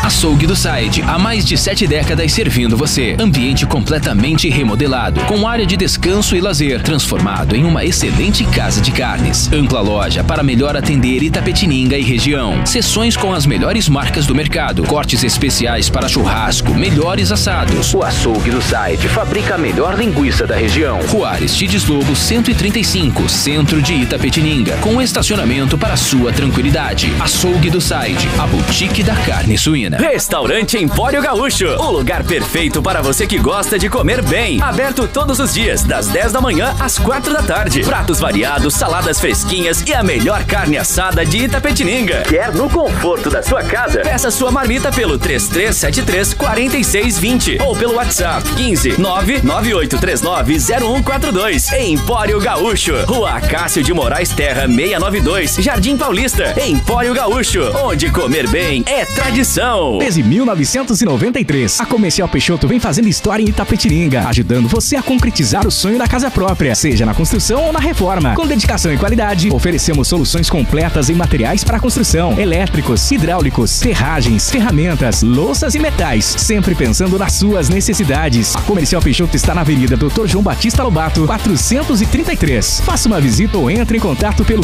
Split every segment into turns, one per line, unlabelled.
Açougue do Side, há mais de 7 décadas servindo você. Ambiente completamente remodelado, com área de descanso e lazer, transformado em uma excelente casa de carnes. Ampla loja para melhor atender Itapetininga e região. Seções com as melhores marcas do mercado. Cortes especiais para churrasco, melhores assados. O Açougue do Side fabrica a melhor linguiça da região. Rua Aristides Lobo 135, centro de Itapetininga, com estacionamento para sua tranquilidade. Açougue do Side, a boutique da carne suína.
Restaurante Empório Gaúcho, o lugar perfeito para você que gosta de comer bem. Aberto todos os dias, das 10 da manhã às 4 da tarde. Pratos variados, saladas fresquinhas e a melhor carne assada de Itapetininga. Quer no conforto da sua casa? Peça sua marmita pelo 3373-4620 ou pelo WhatsApp 15-99839-0142. Empório Gaúcho, Rua Cássio de Moraes Terra 692, Jardim Paulista. Empório Gaúcho, onde comer bem é tradição.
Desde 1993, a Comercial Peixoto vem fazendo história em Itapetininga, ajudando você a concretizar o sonho da casa própria, seja na construção ou na reforma. Com dedicação e qualidade, oferecemos soluções completas em materiais para construção, elétricos, hidráulicos, ferragens, ferramentas, louças e metais, sempre pensando nas suas necessidades. A Comercial Peixoto está na Avenida Dr. João Batista Lobato, 433. Faça uma visita ou entre em contato pelo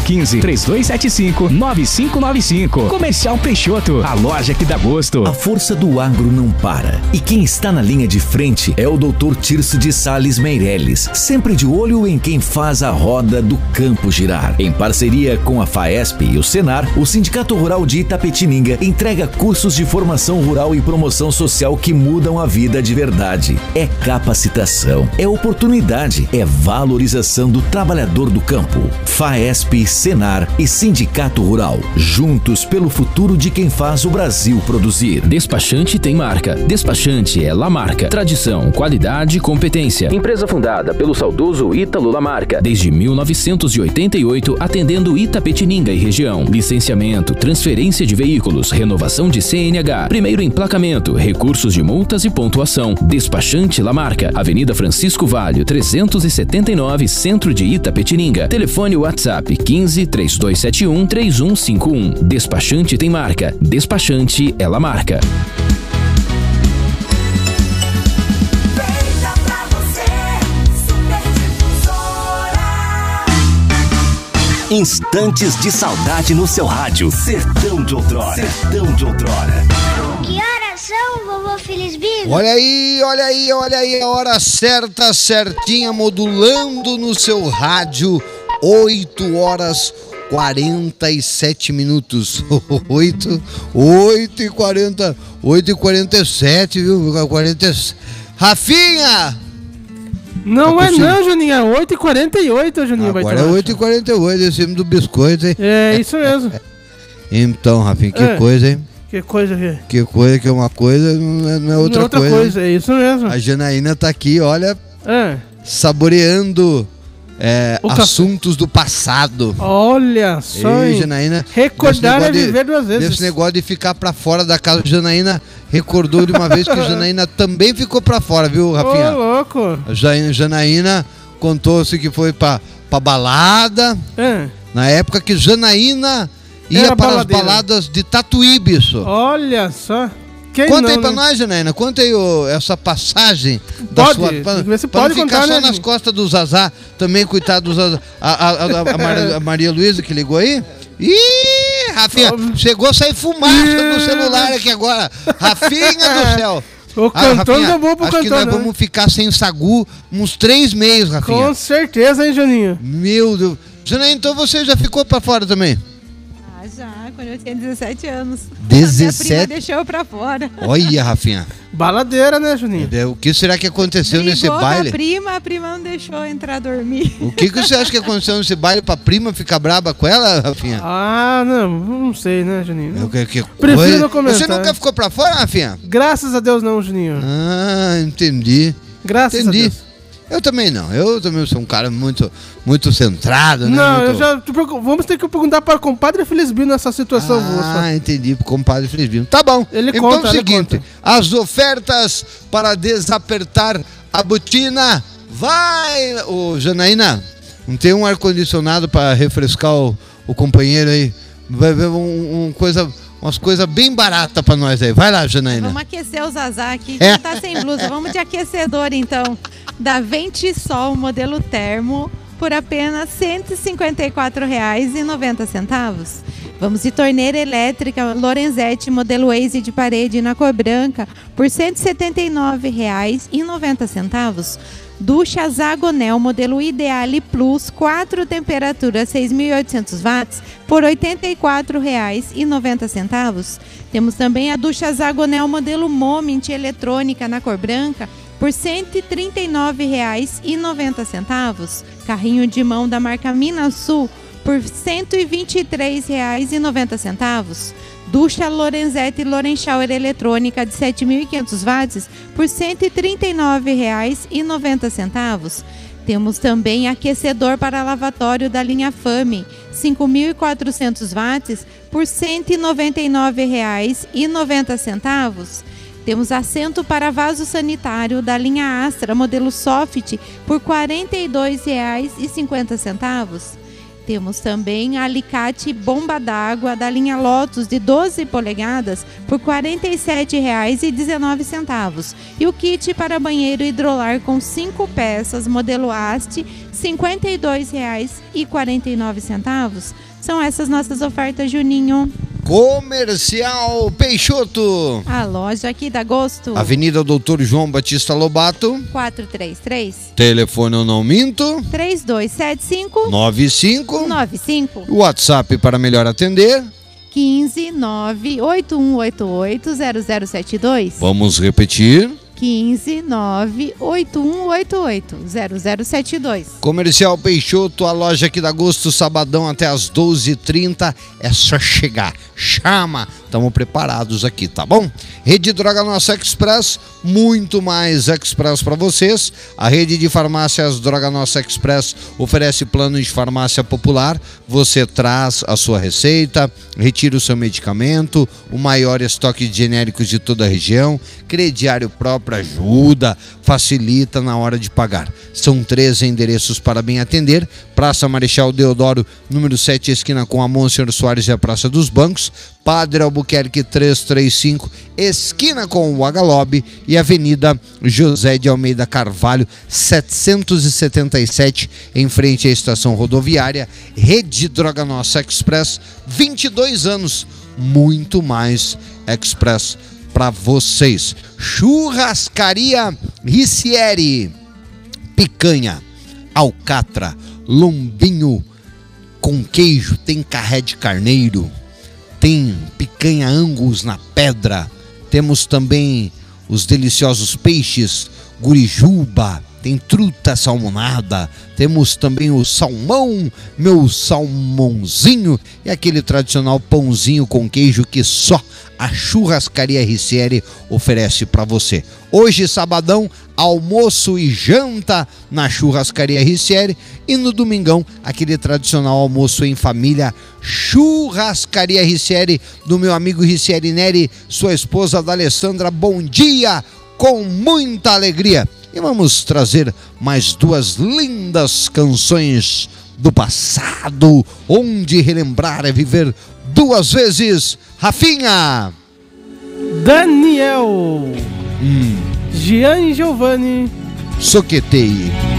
15-3275-9595. Comercial Peixoto, a loja que dá gosto.
A força do agro não para. E quem está na linha de frente é o Dr. Tirso de Sales Meirelles, sempre de olho em quem faz a roda do campo girar. Em parceria com a FAESP e o Senar, o Sindicato Rural de Itapetininga entrega cursos de formação rural e promoção social que mudam a vida de verdade. É capacitação, é oportunidade, é valorização do trabalhador do campo. FAESP, Senar e Sindicato Rural, juntos pelo futuro de quem faz o Brasil produzir.
Despachante tem marca. Despachante é Lamarca. Tradição, qualidade e competência. Empresa fundada pelo saudoso Ítalo Lamarca. Desde 1988, atendendo Itapetininga e região. Licenciamento, transferência de veículos, renovação de CNH, primeiro emplacamento, recursos de multas e pontuação. Despachante Lamarca. Avenida Francisco Valho, 379, centro de Itapetininga. Telefone WhatsApp 15-3271-3151. Despachante tem marca. Despachante é Lamarca.
Instantes de saudade no seu rádio. Sertão de Outrora. Sertão de Outrora.
Que horas são, vovô Felisbino?
Olha aí, a hora certa, certinha, modulando no seu rádio, 8h47, 8h47, viu? 40. Rafinha!
Não é não, Juninho, é 8h48, Juninho.
Agora é 8h48, esse filme do biscoito, hein?
É, isso mesmo.
Então, Rafinha, que coisa, hein?
Que coisa,
Que coisa, que é uma coisa, não é outra coisa.
Outra coisa, é isso mesmo.
A Janaína tá aqui, olha, saboreando assuntos do passado.
Olha só,
Ei, Janaína,
recordar é viver duas vezes.
Esse negócio de ficar pra fora da casa, Janaína recordou de uma vez que Janaína também ficou pra fora, viu, Rafinha?
Ô, louco.
Janaína contou-se que foi pra balada, na época que Janaína ia para as baladas de Tatuí, bicho.
Olha só.
Conta aí pra nós, Janaína, conta aí essa passagem da sua... Pra não ficar só nas costas do Zazá, também, coitado do Zazá. A Maria Luísa que ligou aí? Ih, Rafinha, chegou a sair fumaça no celular aqui agora. Rafinha do céu.
O cantor não é bom pro
cantor, acho que nós vamos ficar sem sagu uns 3 meses, Rafinha.
Com certeza, hein, Juninho?
Meu Deus. Janaína, então você já ficou pra fora também?
Já, quando eu tinha 17 anos.
17?
Minha prima deixou eu pra fora.
Olha, Rafinha.
Baladeira, né, Juninho?
O que será que aconteceu nesse baile?
A prima não deixou entrar dormir.
O que você acha que aconteceu nesse baile pra prima ficar braba com ela, Rafinha?
Ah, não sei, né, Juninho?
Prefiro não comentar. Você nunca ficou pra fora, Rafinha?
Graças a Deus não, Juninho.
Ah, entendi.
Graças a Deus.
Eu também não. Eu também sou um cara muito centrado, né?
Não, eu já... Vamos ter que perguntar para o compadre Felisbino nessa situação.
Entendi. Compadre Felisbino. Tá bom.
Ele
então
conta,
é o seguinte. As ofertas para desapertar a botina. Vai! Ô, Janaína, não tem um ar-condicionado para refrescar o companheiro aí? Vai ver umas coisas bem baratas pra nós aí. Vai lá, Janaína.
Vamos aquecer o Zazá aqui, que tá sem blusa. Vamos de aquecedor, então. Da Ventisol, modelo termo, por apenas R$ 154,90. Vamos de torneira elétrica Lorenzetti, modelo Waze de parede na cor branca, por R$ 179,90. Ducha Zagonel, modelo Ideale Plus, 4 temperaturas, 6.800 watts, por R$ 84,90. Temos também a ducha Zagonel, modelo Moment eletrônica na cor branca, por R$ 139,90. Carrinho de mão da marca Minasul, por R$ 123,90. Ducha Lorenzetti Lorenschauer eletrônica de 7.500 watts por R$ 139,90. Temos também aquecedor para lavatório da linha Fame, 5.400 watts por R$ 199,90. Temos assento para vaso sanitário da linha Astra, modelo Soft, por R$ 42,50. Temos também alicate bomba d'água da linha Lotus de 12 polegadas por R$ 47,19. E o kit para banheiro hidrolar com 5 peças, modelo Asti, R$ 52,49. São essas nossas ofertas, Juninho.
Comercial Peixoto.
A loja aqui da Gosto.
Avenida Doutor João Batista Lobato.
433.
Telefone eu não minto.
3275-9595.
WhatsApp para melhor atender.
159-8188-0072.
Vamos repetir.
159-8188-0072.
Comercial Peixoto, a loja aqui da Gosto, sabadão até as 12h30. É só chegar. Chama. Estamos preparados aqui, tá bom? Rede Droga Nossa Express, muito mais Express para vocês. A rede de farmácias Droga Nossa Express oferece plano de farmácia popular. Você traz a sua receita, retira o seu medicamento, o maior estoque de genéricos de toda a região, crediário próprio ajuda, facilita na hora de pagar. São 3 endereços para bem atender: Praça Marechal Deodoro, número 7, esquina com a Monsenhor Soares e a Praça dos Bancos, Padre Albuquerque 335, esquina com o Agalob, e Avenida José de Almeida Carvalho 777, em frente à estação rodoviária. Rede Droga Nossa Express, 22 anos, muito mais Express para vocês. Churrascaria Ricieri, picanha, alcatra, lombinho com queijo, tem carré de carneiro, tem picanha Angus na pedra, temos também os deliciosos peixes, gurijuba, tem truta salmonada, temos também o salmão, meu salmãozinho, e aquele tradicional pãozinho com queijo que só a Churrascaria Ricieri oferece para você. Hoje, sabadão, almoço e janta na Churrascaria Ricieri, e no domingão, aquele tradicional almoço em família. Churrascaria Ricieri, do meu amigo Ricieri Neri, sua esposa da Alessandra. Bom dia, com muita alegria. E vamos trazer mais 2 lindas canções do passado, onde relembrar é viver 2 vezes. Rafinha,
Daniel, Gian Giovanni,
Soquetei.